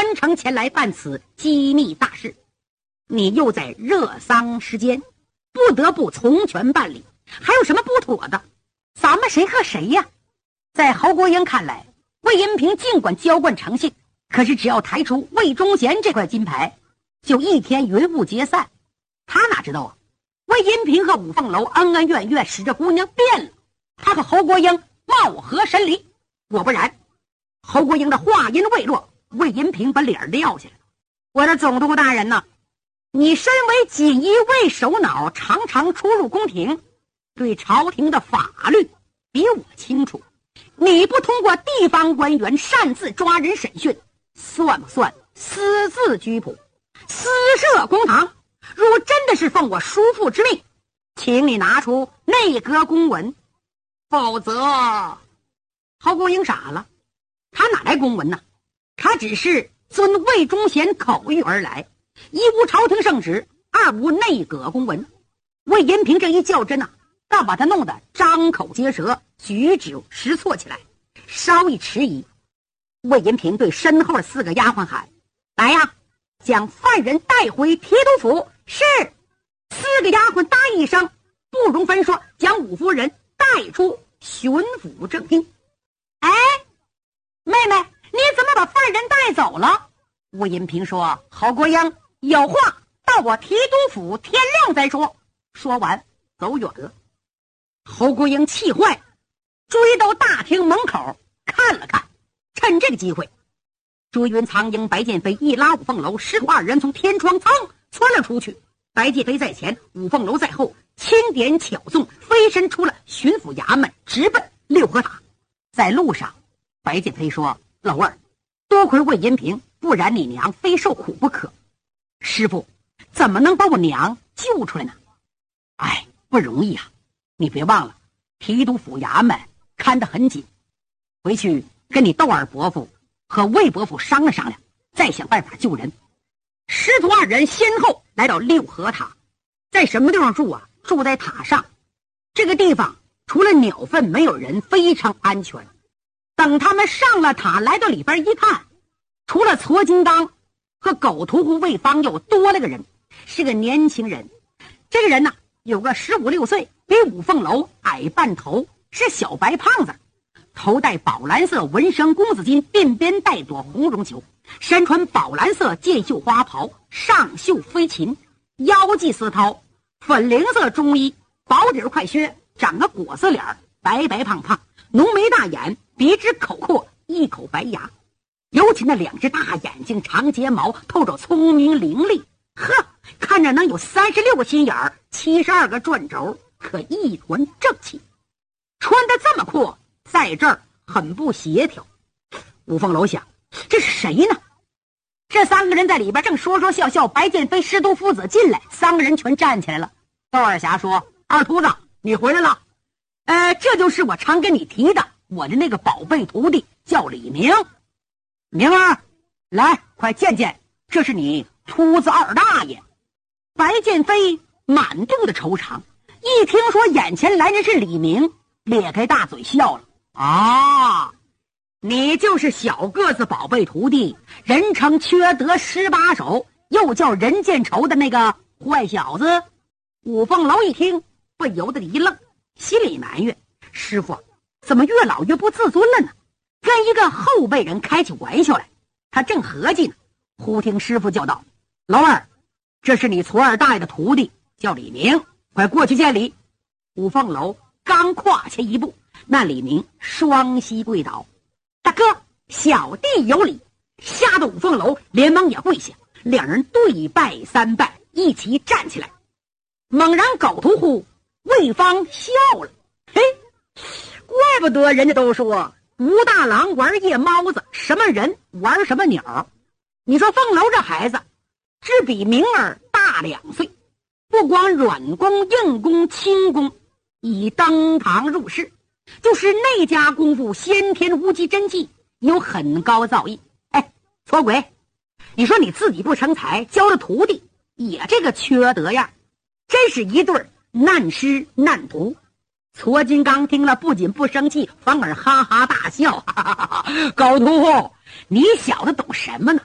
专程前来办此机密大事，你又在热丧时间，不得不从权办理，还有什么不妥的？咱们谁和谁呀？在侯国英看来，魏银平尽管娇惯成性，可是只要抬出魏忠贤这块金牌，就一天云雾皆散。他哪知道啊，魏银平和五凤楼恩恩怨怨，使这姑娘变了，他和侯国英貌合神离。果不然，侯国英的话音未落，魏银平把脸撂下来。我的总督大人呢，你身为锦衣卫首脑，常常出入宫廷，对朝廷的法律比我清楚。你不通过地方官员擅自抓人审讯，算不算私自拘捕、私设公堂？如真的是奉我叔父之命，请你拿出内阁公文，否则……侯国英傻了，他哪来公文呢？他只是遵魏忠贤口谕而来，一无朝廷圣旨，二无内阁公文。魏银平这一较真倒把他弄得张口结舌，举止失措起来。稍一迟疑，魏银平对身后的4个丫鬟喊：“来呀，将犯人带回提督府。”是。4个丫鬟答应一声，不容分说，将武夫人带出巡抚正厅。哎，妹妹，你怎么把犯人带走了？魏银平说：“侯国英，有话到我提督府天亮再说。”说完走远了。侯国英气坏，追到大厅门口看了看，趁这个机会，朱云、苍鹰、白剑飞一拉五凤楼，师徒2人从天窗噌窜了出去。白剑飞在前，五凤楼在后，轻点巧纵，飞身出了巡抚衙门，直奔六合塔。在路上，白剑飞说：“老二，多亏魏银平，不然你娘非受苦不可。师傅，怎么能把我娘救出来呢？”哎，不容易啊！你别忘了，提督府衙门看得很紧，回去跟你窦二伯父和魏伯父商量商量，再想办法救人。师徒2人先后来到六合塔，在什么地方住啊？住在塔上。这个地方除了鸟粪没有人，非常安全。等他们上了塔，来到里边一看，除了矬金刚和狗屠户魏方，又多了个人，是个年轻人。这个人呢，有个15、16岁，比五凤楼矮半头，是小白胖子，头戴宝蓝色纹身公子巾，鬓边带朵红绒球，身穿宝蓝色箭袖花袍，上绣飞禽，腰系丝绦，粉菱色中衣，薄底快靴，长个果子脸，白白胖胖，浓眉大眼，鼻直口阔，一口白牙，尤其那2只大眼睛，长睫毛，透着聪明伶俐。呵，看着能有36个心眼儿，72个转轴，可一团正气。穿得这么阔，在这儿很不协调。五凤楼想，这是谁呢？这3个人在里边正说说笑笑，白剑飞师徒父子进来，3个人全站起来了。窦二侠说：“二秃子，你回来了。这就是我常跟你提的，我的那个宝贝徒弟，叫李明。明儿，来，快见见，这是你秃子二大爷。”白剑飞满肚的惆怅，一听说眼前来人是李明，咧开大嘴笑了。啊，你就是小个子宝贝徒弟，人称缺德18手，又叫人见愁的那个坏小子。五凤楼一听，不由得一愣，心里埋怨：师傅怎么越老越不自尊了呢？跟一个后辈人开起玩笑来。他正合计呢，忽听师傅叫道：“老二，这是你矬二大爷的徒弟，叫李明，快过去见礼。”五凤楼刚跨前一步，那李明双膝跪倒：“大哥，小弟有礼。”吓得五凤楼连忙也跪下，两人对拜3拜，一起站起来。猛然狗屠户魏方笑了：“嘿，怪不得人家都说吴大郎玩夜猫子，什么人玩什么鸟。你说凤楼这孩子只比明儿大2岁，不光软功、硬功、轻功已登堂入室，就是内家功夫先天无极真气有很高造诣。哎，矬鬼，你说你自己不成才，教了徒弟也这个缺德样，真是一对难师难徒。”矬金刚听了不仅不生气，反而哈哈大笑：“哈哈哈哈，狗屠户，你小子懂什么呢？